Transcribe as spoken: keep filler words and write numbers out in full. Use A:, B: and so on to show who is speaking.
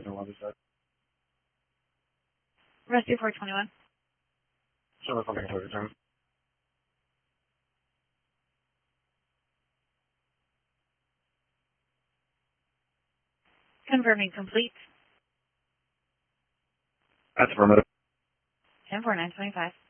A: no other side.
B: Rescue four twenty-one.
A: So we're coming to return.
B: Confirming complete.
A: That's affirmative.
B: ten four nine twenty-five.